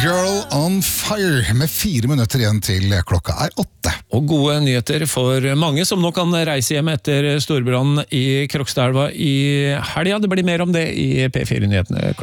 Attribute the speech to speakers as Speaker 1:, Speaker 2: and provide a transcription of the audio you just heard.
Speaker 1: Girl on Fire med 4 minutter igjen til klokka 8.
Speaker 2: Og gode nyheter for mange som nå kan reise hjem etter storbrannen i Krokstadelva i helga. Det blir mer om det i P4-nyhetene.